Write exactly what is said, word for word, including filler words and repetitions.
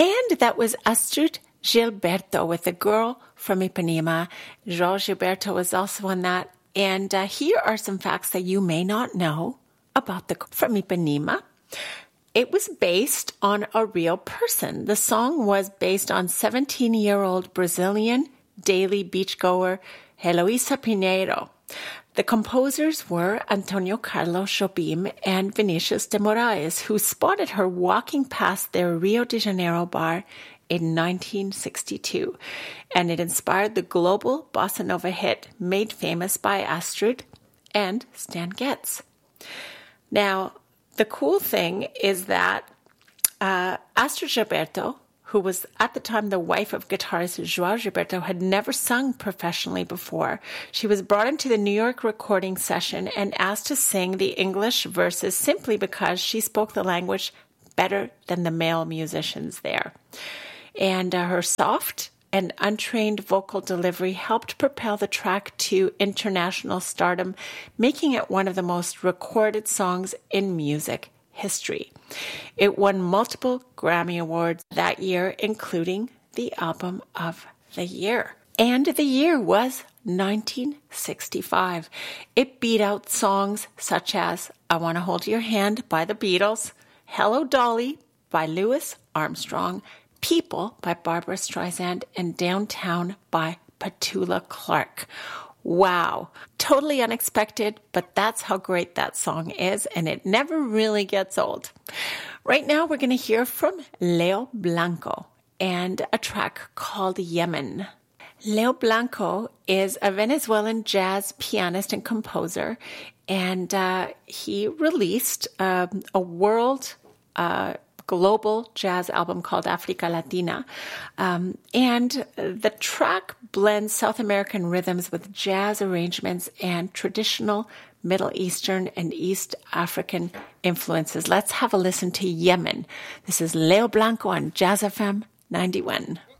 And that was Astrud Gilberto with The Girl from Ipanema. Jorge Gilberto was also on that. And uh, here are some facts that you may not know about the from Ipanema. It was based on a real person. The song was based on seventeen-year-old Brazilian daily beachgoer Heloisa Pinheiro. The composers were Antonio Carlos Jobim and Vinicius de Moraes, who spotted her walking past their Rio de Janeiro bar in nineteen sixty-two. And it inspired the global bossa nova hit made famous by Astrud and Stan Getz. Now, the cool thing is that uh, Astrud Gilberto, who was at the time the wife of guitarist João Gilberto, had never sung professionally before. She was brought into the New York recording session and asked to sing the English verses simply because she spoke the language better than the male musicians there. And uh, her soft and untrained vocal delivery helped propel the track to international stardom, making it one of the most recorded songs in music history. It won multiple Grammy Awards that year, including the Album of the Year. And the year was nineteen sixty-five. It beat out songs such as I Want to Hold Your Hand by the Beatles, Hello Dolly by Louis Armstrong, People by Barbra Streisand, and Downtown by Petula Clark. Wow. Totally unexpected, but that's how great that song is, and it never really gets old. Right now, we're going to hear from Leo Blanco and a track called Yemen. Leo Blanco is a Venezuelan jazz pianist and composer, and uh, he released um, a world uh global jazz album called Africa Latina. Um, and the track blends South American rhythms with jazz arrangements and traditional Middle Eastern and East African influences. Let's have a listen to Yemen. This is Leo Blanco on Jazz F M ninety-one.